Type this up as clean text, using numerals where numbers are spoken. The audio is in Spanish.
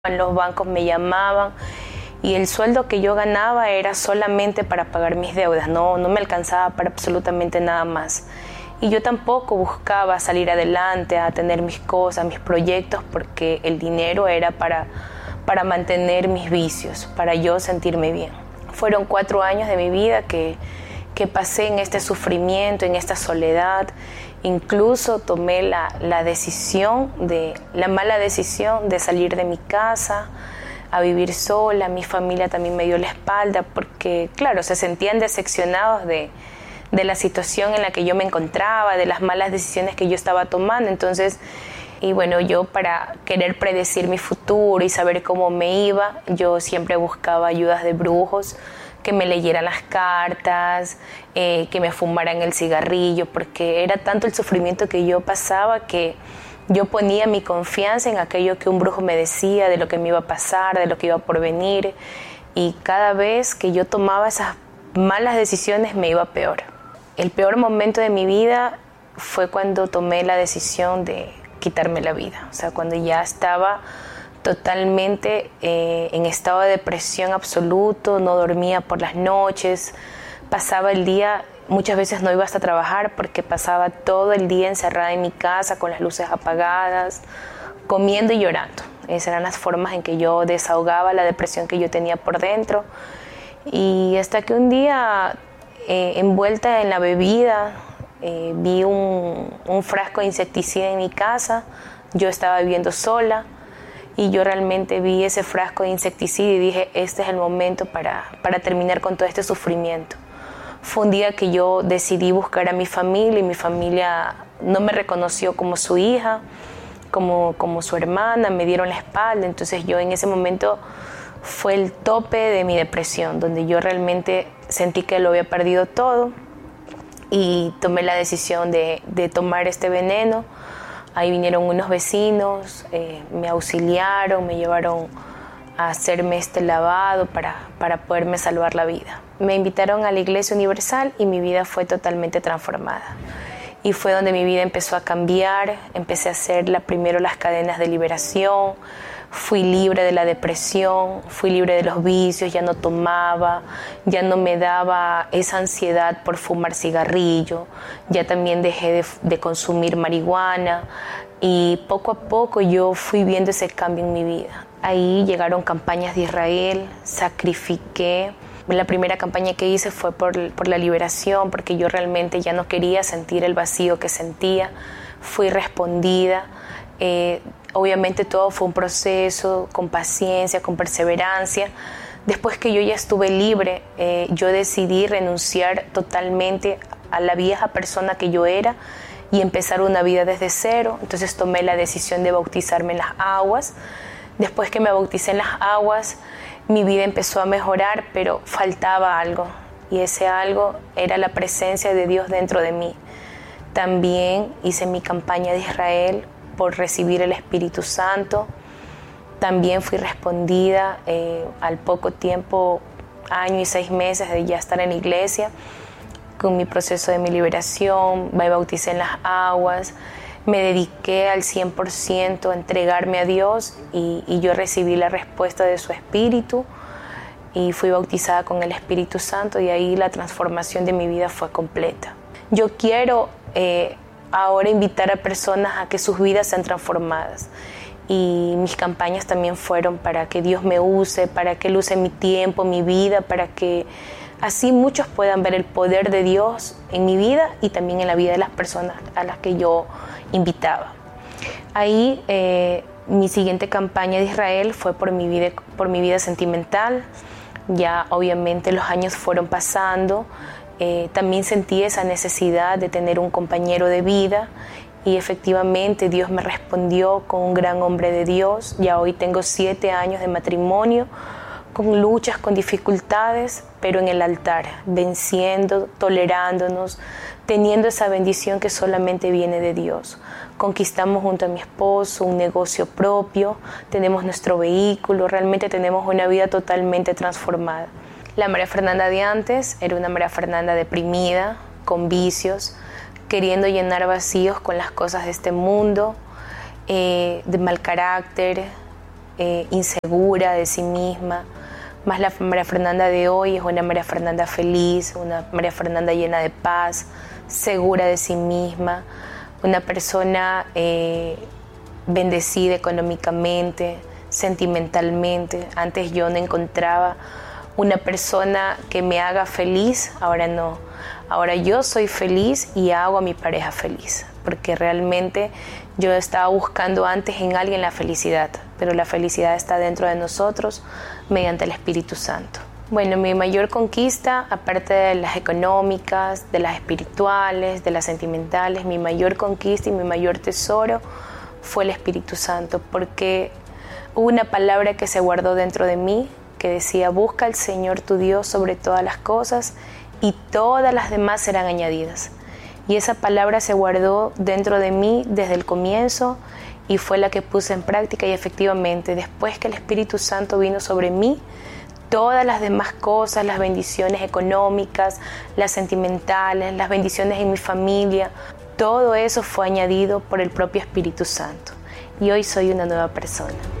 los bancos me llamaban y el sueldo que yo ganaba era solamente para pagar mis deudas, no me alcanzaba para absolutamente nada más. Y yo tampoco buscaba salir adelante, a tener mis cosas, mis proyectos, porque el dinero era para mantener mis vicios, para yo sentirme bien. Fueron 4 años de mi vida que pasé en este sufrimiento, en esta soledad. Incluso tomé la mala decisión de salir de mi casa a vivir sola. Mi familia también me dio la espalda porque, claro, se sentían decepcionados de la situación en la que yo me encontraba, de las malas decisiones que yo estaba tomando. Entonces, y bueno, yo para querer predecir mi futuro y saber cómo me iba, yo siempre buscaba ayudas de brujos, que me leyeran las cartas, que me fumaran el cigarrillo, porque era tanto el sufrimiento que yo pasaba que yo ponía mi confianza en aquello que un brujo me decía, de lo que me iba a pasar, de lo que iba por venir, y cada vez que yo tomaba esas malas decisiones me iba peor. El peor momento de mi vida fue cuando tomé la decisión de quitarme la vida, o sea, cuando ya estaba totalmente en estado de depresión absoluto, no dormía por las noches, pasaba el día, muchas veces no iba hasta trabajar porque pasaba todo el día encerrada en mi casa con las luces apagadas, comiendo y llorando. Esas eran las formas en que yo desahogaba la depresión que yo tenía por dentro. Y hasta que un día, envuelta en la bebida, vi un frasco de insecticida en mi casa. Yo estaba viviendo sola y yo realmente vi ese frasco de insecticida y dije, este es el momento para terminar con todo este sufrimiento. Fue un día que yo decidí buscar a mi familia y mi familia no me reconoció como su hija, como su hermana, me dieron la espalda. Entonces yo en ese momento fue el tope de mi depresión, donde yo realmente sentí que lo había perdido todo y tomé la decisión de tomar este veneno. Ahí vinieron unos vecinos, me auxiliaron, me llevaron a hacerme este lavado para poderme salvar la vida. Me invitaron a la Iglesia Universal y mi vida fue totalmente transformada. Y fue donde mi vida empezó a cambiar, empecé a hacer primero las cadenas de liberación, fui libre de la depresión, fui libre de los vicios, ya no tomaba, ya no me daba esa ansiedad por fumar cigarrillo, ya también dejé de consumir marihuana y poco a poco yo fui viendo ese cambio en mi vida. Ahí llegaron campañas de Israel, sacrifiqué. La primera campaña que hice fue por la liberación, porque yo realmente ya no quería sentir el vacío que sentía. Fui respondida. Obviamente todo fue un proceso, con paciencia, con perseverancia. Después que yo ya estuve libre, yo decidí renunciar totalmente a la vieja persona que yo era y empezar una vida desde cero. Entonces tomé la decisión de bautizarme en las aguas. Después que me bauticé en las aguas, mi vida empezó a mejorar, pero faltaba algo, y ese algo era la presencia de Dios dentro de mí. También hice mi campaña de Israel por recibir el Espíritu Santo. También fui respondida al poco tiempo, año y 6 meses de ya estar en la iglesia, con mi proceso de mi liberación. Me bauticé en las aguas, me dediqué al 100% a entregarme a Dios y yo recibí la respuesta de su Espíritu y fui bautizada con el Espíritu Santo, y ahí la transformación de mi vida fue completa. Yo quiero ahora invitar a personas a que sus vidas sean transformadas, y mis campañas también fueron para que Dios me use, para que Él use mi tiempo, mi vida, para que así muchos puedan ver el poder de Dios en mi vida y también en la vida de las personas a las que yo invitaba. Ahí mi siguiente campaña de Israel fue por mi vida sentimental. Ya obviamente los años fueron pasando, también sentí esa necesidad de tener un compañero de vida, y efectivamente Dios me respondió con un gran hombre de Dios. Ya hoy tengo 7 años de matrimonio, con luchas, con dificultades, pero en el altar, venciendo, tolerándonos, teniendo esa bendición que solamente viene de Dios. Conquistamos junto a mi esposo un negocio propio, tenemos nuestro vehículo, realmente tenemos una vida totalmente transformada. La María Fernanda de antes era una María Fernanda deprimida, con vicios, queriendo llenar vacíos con las cosas de este mundo, de mal carácter, insegura de sí misma, más la María Fernanda de hoy es una María Fernanda feliz, una María Fernanda llena de paz, segura de sí misma, una persona bendecida económicamente, sentimentalmente. Antes yo no encontraba una persona que me haga feliz, ahora no. Ahora yo soy feliz y hago a mi pareja feliz, porque realmente yo estaba buscando antes en alguien la felicidad, pero la felicidad está dentro de nosotros mediante el Espíritu Santo. Bueno, mi mayor conquista, aparte de las económicas, de las espirituales, de las sentimentales, mi mayor conquista y mi mayor tesoro fue el Espíritu Santo, porque hubo una palabra que se guardó dentro de mí que decía: busca al Señor tu Dios sobre todas las cosas y todas las demás serán añadidas. Y esa palabra se guardó dentro de mí desde el comienzo y fue la que puse en práctica, y efectivamente después que el Espíritu Santo vino sobre mí, todas las demás cosas, las bendiciones económicas, las sentimentales, las bendiciones en mi familia, todo eso fue añadido por el propio Espíritu Santo. Y hoy soy una nueva persona.